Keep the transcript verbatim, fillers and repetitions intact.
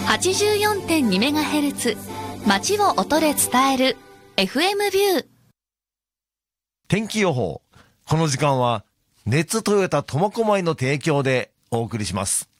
はちじゅうよんてんにメガヘルツ 街を音で伝える エフエム ビュー。 天気予報。この時間は熱トヨタ苫小牧の提供でお送りします。